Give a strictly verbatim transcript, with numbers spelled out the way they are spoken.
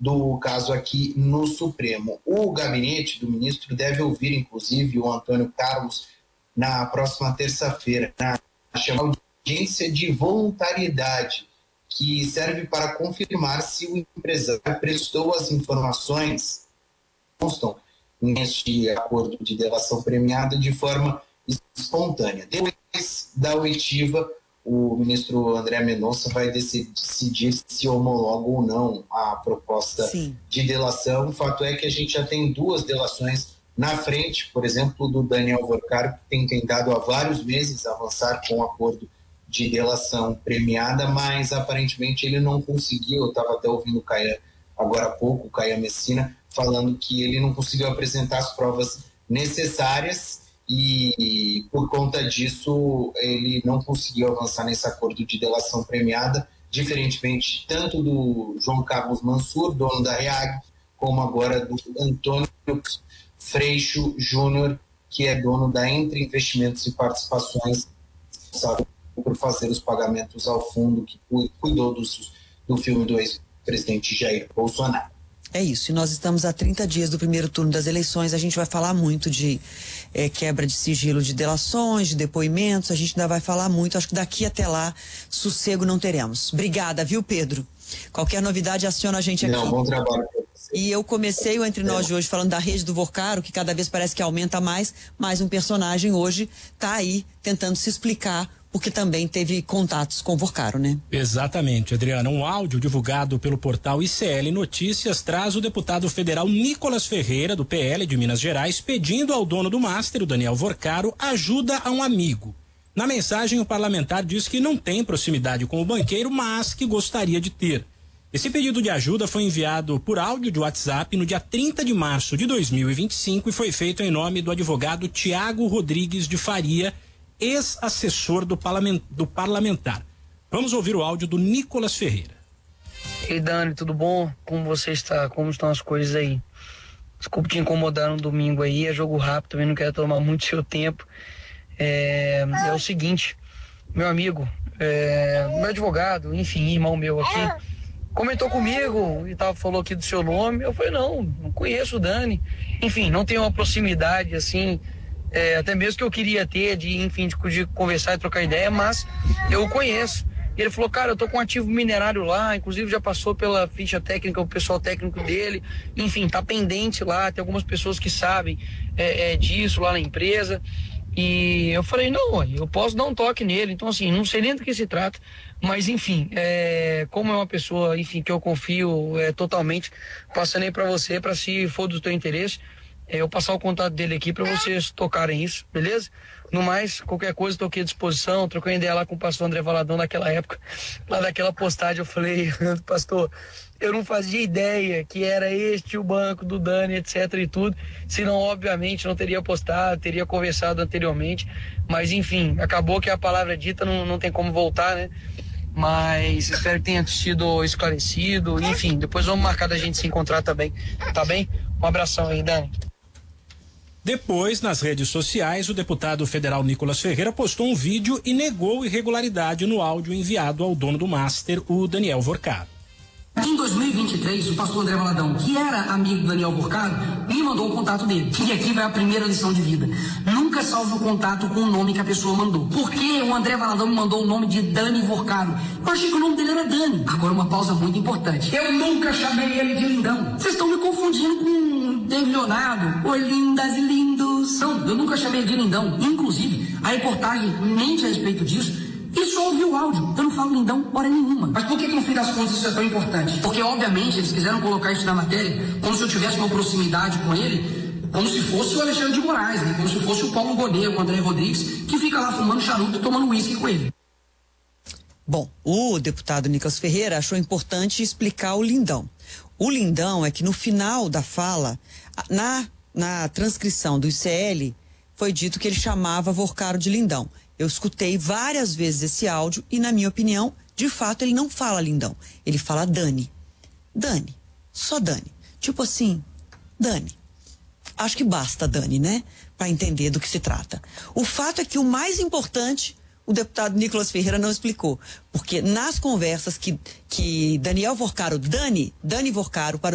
do caso aqui no Supremo. O gabinete do ministro deve ouvir, inclusive, o Antônio Carlos na próxima terça-feira, na chamada audiência de voluntariedade, que serve para confirmar se o empresário prestou as informações que constam neste acordo de delação premiada de forma espontânea. Depois da oitiva, o ministro André Mendonça vai decidir se homologa ou não a proposta Sim. de delação. O fato é que a gente já tem duas delações na frente, por exemplo, do Daniel Vorcaro, que tem tentado há vários meses avançar com o acordo de delação premiada, mas aparentemente ele não conseguiu. Eu estava até ouvindo o Caia agora há pouco, o Caia Messina, falando que ele não conseguiu apresentar as provas necessárias e, por conta disso, ele não conseguiu avançar nesse acordo de delação premiada, diferentemente tanto do João Carlos Mansur, dono da REAG, como agora do Antônio Freixo Júnior, que é dono da Entre Investimentos e Participações, sabe, por fazer os pagamentos ao fundo que cuidou dos, do filme do ex-presidente Jair Bolsonaro. É isso, e nós estamos a trinta dias do primeiro turno das eleições. A gente vai falar muito de é, quebra de sigilo de delações, de depoimentos, a gente ainda vai falar muito. Acho que daqui até lá, sossego não teremos. Obrigada, viu, Pedro? Qualquer novidade, aciona a gente aqui. Não, bom trabalho. E eu comecei o Entre Nós de hoje falando da rede do Vorcaro, que cada vez parece que aumenta mais, mas um personagem hoje está aí tentando se explicar, porque também teve contatos com o Vorcaro, né? Exatamente, Adriana. Um áudio divulgado pelo portal I C L Notícias traz o deputado federal Nicolas Ferreira, do P L de Minas Gerais, pedindo ao dono do Master, o Daniel Vorcaro, ajuda a um amigo. Na mensagem, o parlamentar diz que não tem proximidade com o banqueiro, mas que gostaria de ter. Esse pedido de ajuda foi enviado por áudio de WhatsApp no dia trinta de março de dois mil e vinte e cinco e foi feito em nome do advogado Tiago Rodrigues de Faria, ex-assessor do, parlament, do parlamentar. Vamos ouvir o áudio do Nicolas Ferreira. Ei, Dani, tudo bom? Como você está? Como estão as coisas aí? Desculpe te incomodar no domingo aí, é jogo rápido, também não quero tomar muito seu tempo. É, é o seguinte, meu amigo, é, meu advogado, enfim, irmão meu aqui, comentou comigo e tal, falou aqui do seu nome. Eu falei, não, não conheço o Dani. Enfim, não tenho uma proximidade assim, é, até mesmo que eu queria ter, de, enfim, de, de conversar e trocar ideia, mas eu o conheço. E ele falou, cara, eu tô com um ativo minerário lá, inclusive já passou pela ficha técnica, o pessoal técnico dele, enfim, tá pendente lá, tem algumas pessoas que sabem é, é, disso lá na empresa. E eu falei, não, eu posso dar um toque nele. Então, assim, não sei nem do que se trata, mas, enfim, é, como é uma pessoa, enfim, que eu confio é, totalmente, passando aí pra você, pra se for do teu interesse, é, eu passar o contato dele aqui pra vocês tocarem isso, beleza? No mais, qualquer coisa, tô aqui à disposição. Troquei ideia lá com o pastor André Valadão naquela época, lá daquela postagem, eu falei, pastor, eu não fazia ideia que era este o banco do Dani, etc e tudo, senão obviamente não teria postado, teria conversado anteriormente, mas enfim, acabou que a palavra dita não, não tem como voltar, né? Mas espero que tenha sido esclarecido, enfim, depois vamos marcar da gente se encontrar também, tá bem? Um abração aí, Dani. Depois, nas redes sociais, o deputado federal Nicolas Ferreira postou um vídeo e negou irregularidade no áudio enviado ao dono do Master, o Daniel Vorcaro. Em dois mil e vinte e três, o pastor André Valadão, que era amigo do Daniel Vorcaro, me mandou o contato dele. E aqui vai a primeira lição de vida. Nunca salve o contato com o nome que a pessoa mandou. Por que o André Valadão me mandou o nome de Dani Vorcaro? Eu achei que o nome dele era Dani. Agora uma pausa muito importante. Eu nunca chamei ele de lindão. Vocês estão me confundindo com David Leonardo. Oi, lindas e lindos. Não, eu nunca chamei ele de lindão. Inclusive, a reportagem mente a respeito disso. E só ouvi o áudio. Eu não falo lindão hora nenhuma. Mas por que, que no fim das contas isso é tão importante? Porque, obviamente, eles quiseram colocar isso na matéria como se eu tivesse uma proximidade com ele, como se fosse o Alexandre de Moraes, né? Como se fosse o Paulo Gonet, o André Rodrigues, que fica lá fumando charuto e tomando uísque com ele. Bom, o deputado Nicolas Ferreira achou importante explicar o lindão. O lindão é que no final da fala, na, na transcrição do I C L, foi dito que ele chamava Vorcaro de lindão. Eu escutei várias vezes esse áudio e, na minha opinião, de fato, ele não fala lindão. Ele fala Dani. Dani. Só Dani. Tipo assim, Dani. Acho que basta Dani, né? Para entender do que se trata. O fato é que o mais importante, o deputado Nicolas Ferreira não explicou. Porque nas conversas que, que Daniel Vorcaro, Dani, Dani Vorcaro, para